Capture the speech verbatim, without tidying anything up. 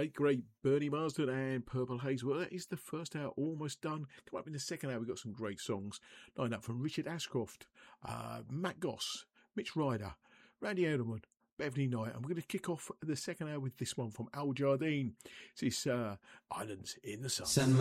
late great Bernie Marsden and Purple Haze. Well, that is the first hour almost done. Come up in the second hour, we've got some great songs lined up from Richard Ashcroft, uh, Matt Goss, Mitch Ryder, Randy Edelman, Beverly Knight. I'm going to kick off the second hour with this one from Al Jardine. This is uh, Islands in the Sun. Send